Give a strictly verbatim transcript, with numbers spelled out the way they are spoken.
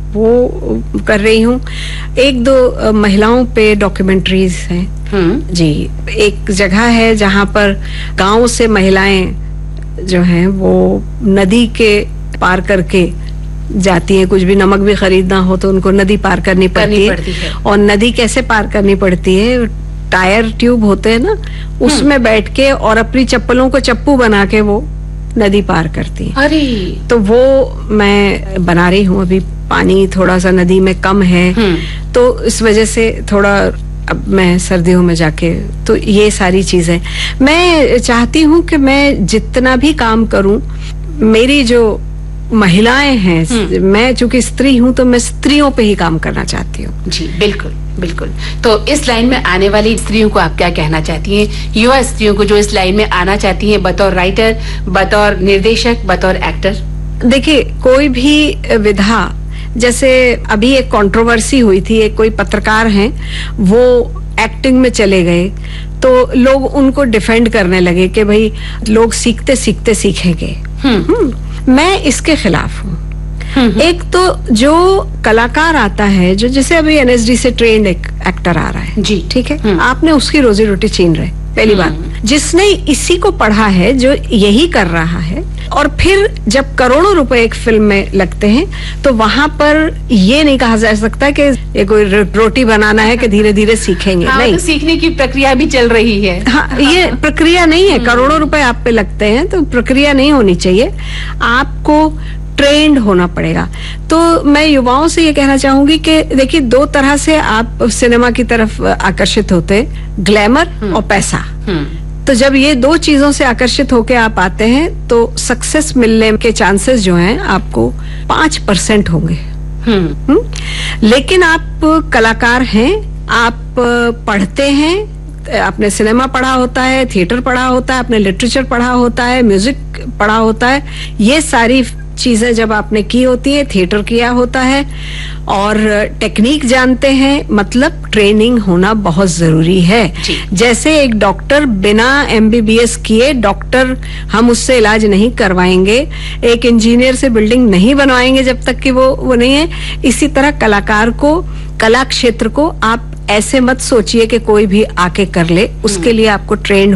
वो कर रही हूँ। एक दो महिलाओं पे डॉक्यूमेंट्रीज हैं। हम्म जी, एक जगह है जहाँ पर गांव से महिलाएं जो हैं वो नदी के पार करके जाती हैं। कुछ भी नमक भी खरीदना हो तो उनको नदी पार करनी पड़ती, करनी है।, पड़ती है और नदी कैसे पार करनी पड़ती है, टायर ट्यूब होते हैं ना, उसमें बैठ के और अपनी चप्पलों को चप्पू बना के वो नदी पार करती है। अरे तो वो मैं बना रही हूँ। अभी पानी थोड़ा सा नदी में कम है, तो इस वजह से थोड़ा अब मैं सर्दियों में जाके, तो ये सारी चीजें मैं चाहती हूँ कि मैं जितना भी काम करूँ, मेरी जो महिलाएं हैं, मैं चूंकि स्त्री हूँ तो मैं स्त्रियों पे ही काम करना चाहती हूँ। जी बिल्कुल बिल्कुल। तो इस लाइन में आने वाली स्त्रियों को आप क्या कहना चाहती हैं, युवा स्त्रियों को जो इस लाइन में आना चाहती हैं, बतौर राइटर, बतौर निर्देशक, बतौर एक्टर? देखिए, कोई भी विधा, जैसे अभी एक कंट्रोवर्सी हुई थी, एक कोई पत्रकार हैं वो एक्टिंग में चले गए तो लोग उनको डिफेंड करने लगे कि भाई लोग सीखते सीखते सीखेंगे। हम्म मैं इसके खिलाफ हूँ। एक तो जो कलाकार आता है, जो जैसे अभी एन एस डी से ट्रेंड एक एक्टर आ रहा है, जी ठीक है, आपने उसकी रोजी रोटी छीन रहे, पहली बात। जिसने इसी को पढ़ा है, जो यही कर रहा है, और फिर जब करोड़ों रुपए एक फिल्म में लगते हैं तो वहां पर ये नहीं कहा जा सकता कि ये कोई रोटी बनाना है कि धीरे धीरे सीखेंगे। हाँ, नहीं, तो सीखने की प्रक्रिया भी चल रही है। हाँ, ये प्रक्रिया नहीं है। करोड़ों रुपए आप पे लगते हैं तो प्रक्रिया नहीं होनी चाहिए, आपको ट्रेंड होना पड़ेगा। तो मैं युवाओं से ये कहना चाहूंगी कि देखिए, दो तरह से आप सिनेमा की तरफ आकर्षित होते, ग्लैमर और पैसा। तो जब ये दो चीजों से आकर्षित होके आप आते हैं तो सक्सेस मिलने के चांसेस जो हैं आपको पांच परसेंट होंगे। हम्म लेकिन आप कलाकार हैं, आप पढ़ते हैं, आपने सिनेमा पढ़ा होता है, थिएटर पढ़ा होता है, आपने लिटरेचर पढ़ा होता है, म्यूजिक पढ़ा होता है, ये सारी चीजें जब आपने की होती है, थिएटर किया होता है और टेक्निक जानते हैं, मतलब ट्रेनिंग होना बहुत जरूरी है। जैसे एक डॉक्टर बिना एम बी बी एस किए डॉक्टर, हम उससे इलाज नहीं करवाएंगे, एक इंजीनियर से बिल्डिंग नहीं बनवाएंगे जब तक कि वो वो नहीं है। इसी तरह कलाकार को, कला क्षेत्र को आप ऐसे मत सोचिए कि कोई भी आके कर ले, उसके लिए आपको ट्रेंड